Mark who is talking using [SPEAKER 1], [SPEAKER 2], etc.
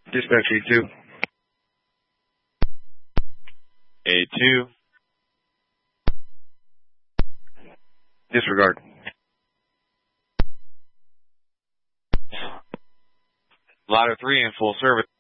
[SPEAKER 1] Dispatch 82.
[SPEAKER 2] 82.
[SPEAKER 1] Disregard.
[SPEAKER 2] Ladder 3 in full service.